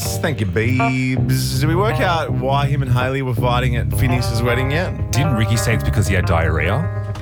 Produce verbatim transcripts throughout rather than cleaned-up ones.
Yes, thank you, Beebs. Did we work out why him and Hayley were fighting at Phineas's wedding yet? Didn't Ricky say it's because he had diarrhea?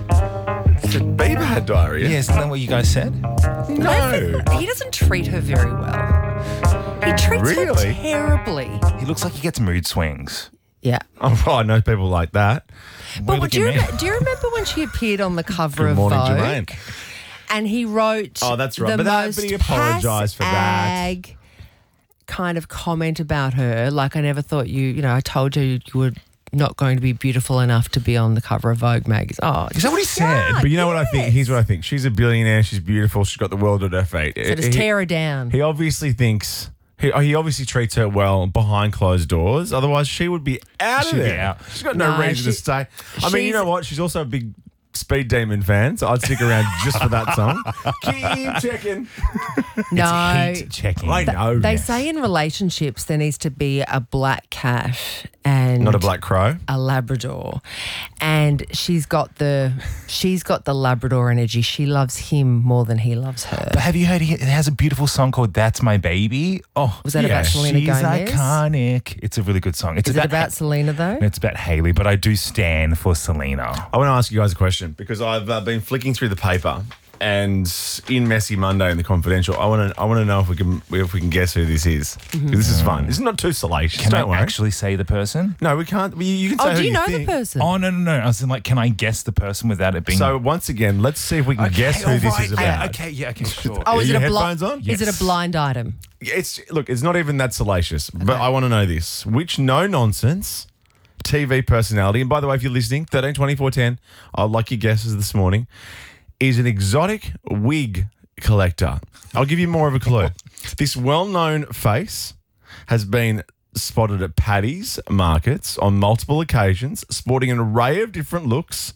Bieber had diarrhea. Yeah, isn't that what you guys said? No. He doesn't treat her very well. He treats Really? her terribly. He looks like he gets mood swings. Yeah. Oh, well, I know people like that. But look do you, at me. remember, do you remember when she appeared on the cover Good of morning, Vogue? Jermaine. And he wrote Oh, that's right. the But that- most but he apologised for that. ag kind of comment about her. Like, I never thought you, you know, I told you you were not going to be beautiful enough to be on the cover of Vogue magazine. Oh, Is that what he said? But you know what I think? yes. Here's what I think. She's a billionaire. She's beautiful. She's got the world at her feet. So just He- tear her down. He obviously thinks he, he obviously treats her well behind closed doors. Otherwise, she would be out She'd of be there. out. She's got no, No, reason to she- stay. I mean, you she's- know what? She's also a big Speed Demon fan, so I'd stick around just for that song. Keep checking. no. Heat checking. I know. They say in relationships there needs to be a black cat and Not a black crow. a Labrador, and she's got the she's got the Labrador energy. She loves him more than he loves her. But have you heard he has a beautiful song called That's My Baby? Oh, Was that about Selena she's Gomez? iconic. It's a really good song. It's Is it about Selena though? It's about Hayley, but I do stand for Selena. I want to ask you guys a question because I've uh, been flicking through the paper, and in Messy Monday in the Confidential, I want to I want to know if we can if we can guess who this is. This is fun. This is not too salacious. Can Don't I worry. actually say the person? No, we can't. You, you can say Oh, who do you know think. the person? Oh, no, no, no. I was in like, can I guess the person without it being... So once again, let's see if we can Okay, guess who all this right. is about. Yeah, okay, yeah, okay, sure. Oh, Are is it your a blind? headphones on? Is it Yes. a blind item? It's look, it's not even that salacious, but I want to know this: which no nonsense T V personality? And by the way, if you're listening, thirteen twenty four ten, I'd like your guesses this morning. Is an exotic wig collector. I'll give you more of a clue. This well-known face has been spotted at Paddy's markets on multiple occasions, sporting an array of different looks.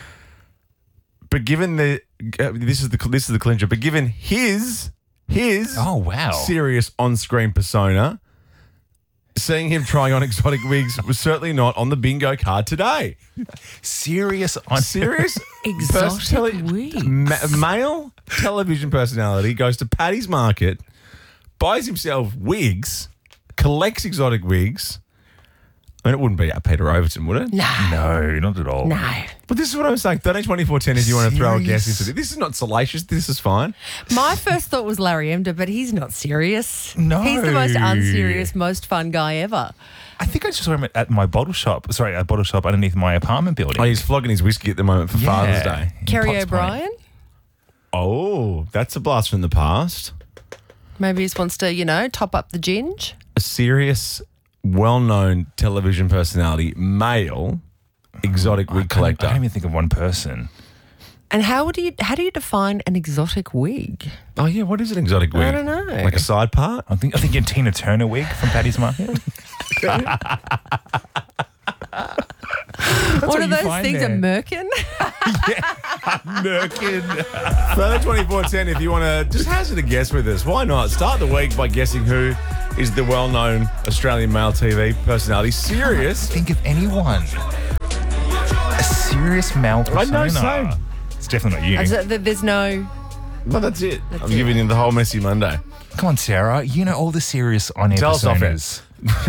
But given the uh, this is the this is the clincher. But given his his Oh, wow. serious on-screen persona, seeing him trying on exotic wigs was certainly not on the bingo card today. Serious on... Serious Exotic pers- tele- wigs. ma- male television personality goes to Paddy's Market, buys himself wigs, collects exotic wigs. I mean, it wouldn't be at Peter Overton, would it? No. No, not at all. No. But this is what I'm saying. thirteen twenty-four ten if you want to throw a guess Serious? into it. This is not salacious. This is fine. My first thought was Larry Emder, but he's not serious. No. He's the most unserious, most fun guy ever. I think I just saw him at- at my bottle shop. Sorry, a bottle shop underneath my apartment building. Oh, he's flogging his whiskey at the moment for Father's Yeah. Day. Kerry Potts Point. O'Brien? Oh, that's a blast from the past. Maybe he just wants to, you know, top up the ginge. A serious, well-known television personality, male, exotic I wig can't- I collector. don't even think of one person. And how would you how do you define an exotic wig? Oh yeah, what is an exotic wig? I don't know. Like a side part? I think I think you Tina Turner wig from Paddy's Market. What what are you those find things? A there. merkin? Merkin. thirteen twenty-four ten if you want to just hazard a guess with us. Why not? Start the week by guessing who is the well-known Australian male T V personality. Serious. Think of anyone. A serious male persona. I know, same. It's definitely not you. As- th- There's no. No, that's it. That's I'm it. giving you the whole Messy Monday. Come on, Sarah. You know all the serious on-air Tell us off air. personas.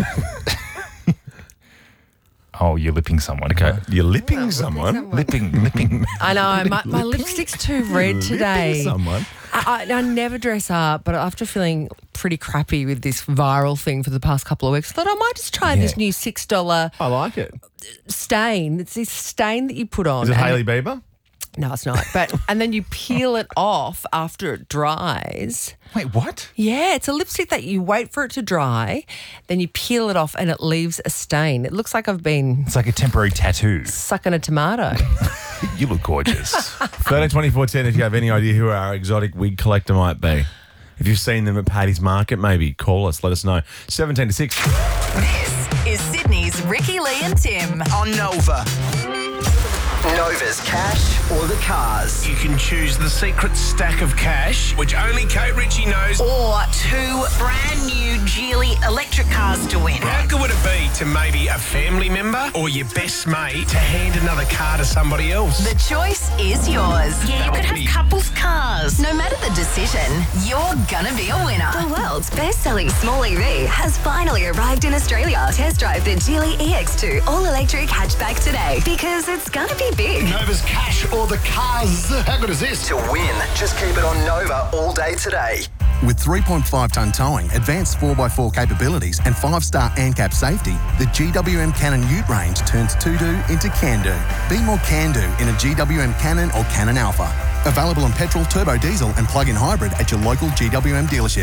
Oh, you're lipping someone. Okay. You're lipping someone. Lipping, lipping. I know my, my lipstick's too red today. Lipping someone. I, I, I never dress up, but after feeling pretty crappy with this viral thing for the past couple of weeks, I thought I might just try Yeah. this new six dollar I like it. stain. It's this stain that you put on. Is it and- Hailey Bieber? No, it's not. But and then you peel it off after it dries. Wait, what? Yeah, it's a lipstick that you wait for it to dry, then you peel it off and it leaves a stain. It looks like I've been It's like a temporary tattoo. sucking a tomato. You look gorgeous. thirteen twenty-four ten if you have any idea who our exotic wig collector might be. If you've seen them at Paddy's Market, maybe call us, let us know. seventeen to six. This is Sydney's Ricky, Lee and Tim. On Nova. Nova's cash or the cars. You can choose the secret stack of cash, which only Kate Ritchie knows. Or two brand new Geely electric cars to win. How good would it be to maybe a family member or your best mate to hand another car to somebody else? The choice is yours. Yeah, you could have be- couples cars. No matter the decision, you're gonna be a winner. The world's best-selling small E V has finally arrived in Australia. Test drive the Geely E X two all-electric hatchback today because it's gonna be big. Nova's cash or the cars. How good is this? To win, just keep it on Nova all day today. With three point five tonne towing, advanced four by four capabilities and five-star ANCAP safety, the G W M Cannon Ute range turns to-do into can-do. Be more can-do in a G W M Cannon or Cannon Alpha. Available in petrol, turbo diesel and plug-in hybrid at your local G W M dealership.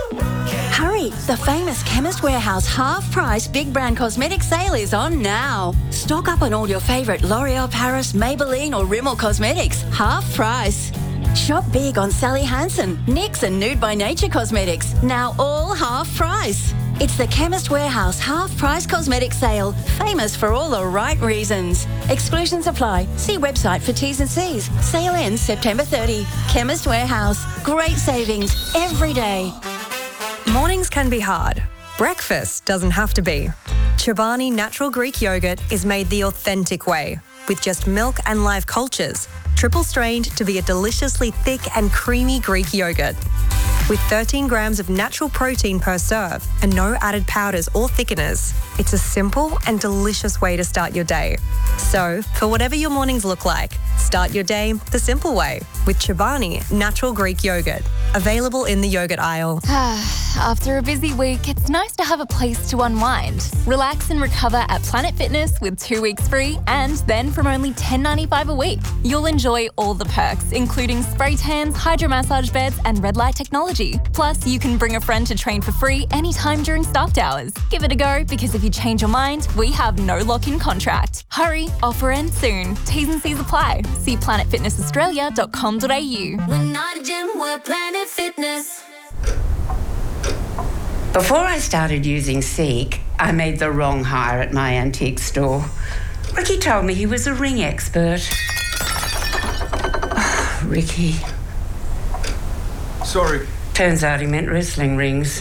Hurry! The famous Chemist Warehouse half-price big brand cosmetic sale is on now. Stock up on all your favourite L'Oreal Paris, Maybelline or Rimmel cosmetics. Half price. Shop big on Sally Hansen, NYX and Nude by Nature cosmetics. Now all half price. It's the Chemist Warehouse half-price cosmetic sale, famous for all the right reasons. Exclusions apply. See website for T's and C's. Sale ends September thirtieth. Chemist Warehouse. Great savings every day. Mornings can be hard. Breakfast doesn't have to be. Chobani Natural Greek Yogurt is made the authentic way, with just milk and live cultures, triple strained to be a deliciously thick and creamy Greek yogurt. With thirteen grams of natural protein per serve and no added powders or thickeners, it's a simple and delicious way to start your day. So, for whatever your mornings look like, start your day the simple way with Chobani Natural Greek Yogurt. Available in the yogurt aisle. After a busy week, it's nice to have a place to unwind. Relax and recover at Planet Fitness with two weeks free and then from only ten dollars ninety-five a week. You'll enjoy all the perks, including spray tans, hydromassage beds and red light technology. Plus, you can bring a friend to train for free anytime during staffed hours. Give it a go because if you change your mind, we have no lock-in contract. Hurry, offer ends soon. T's and C's apply. See planet fitness australia dot com dot a u. We're not a gym, we're Planet Fitness. Before I started using Seek, I made the wrong hire at my antique store. Ricky told me he was a ring expert. Oh, Ricky. Sorry. Turns out he meant wrestling rings.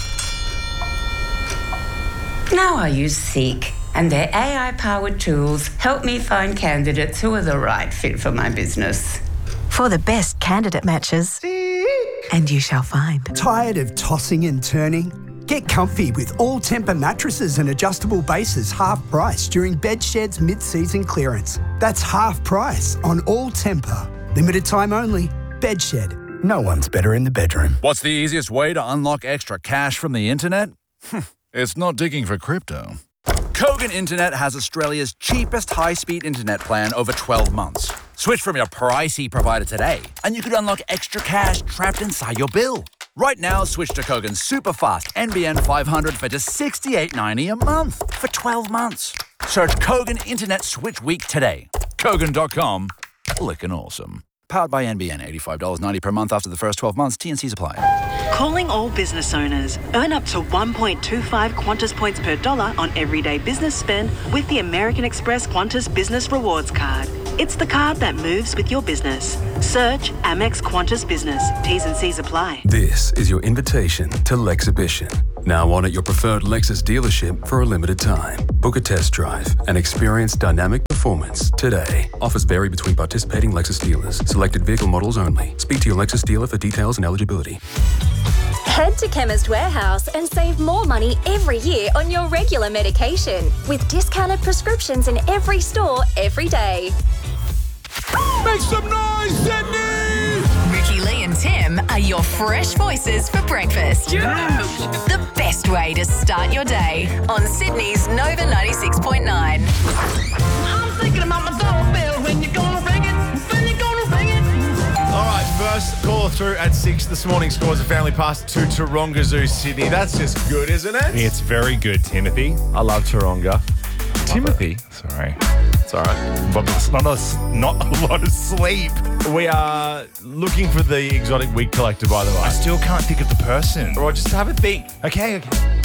Now I use Seek, and their A I-powered tools help me find candidates who are the right fit for my business. For the best candidate matches, and you shall find. Tired of tossing and turning? Get comfy with all Tempur mattresses and adjustable bases half price during Bedshed's mid-season clearance. That's half price on all Tempur. Limited time only. Bedshed. No one's better in the bedroom. What's the easiest way to unlock extra cash from the internet? It's not digging for crypto. Kogan Internet has Australia's cheapest high-speed internet plan over twelve months. Switch from your pricey provider today, and you could unlock extra cash trapped inside your bill. Right now, switch to Kogan's super fast N B N five hundred for just sixty-eight ninety a month for twelve months. Search Kogan Internet Switch Week today. Kogan dot com. Clickin' awesome. Powered by N B N, eighty-five dollars ninety per month after the first twelve months. T and C's apply. Calling all business owners. Earn up to one point two five Qantas points per dollar on everyday business spend with the American Express Qantas Business Rewards Card. It's the card that moves with your business. Search Amex Qantas Business. T's and C's apply. This is your invitation to Lexhibition. Now on at your preferred Lexus dealership for a limited time. Book a test drive and experience dynamic performance today. Offers vary between participating Lexus dealers. Selected vehicle models only. Speak to your Lexus dealer for details and eligibility. Head to Chemist Warehouse and save more money every year on your regular medication with discounted prescriptions in every store every day. Make some noise, Sydney! Ricky, Lee and Tim are your fresh voices for breakfast. Yes! The best way to start your day on Sydney's Nova ninety-six point nine. I'm thinking about my doorbell. When you gonna ring it? When you gonna ring it? All right, first caller through at six this morning scores a family pass to Taronga Zoo, Sydney. That's just good, isn't it? It's very good, Timothy. I love Taronga. Timothy? Sorry. It's all right. But it's not a, not a lot of sleep. We are looking for the exotic wig collector, by the way. I still can't think of the person. All right, just have a think. Okay, okay.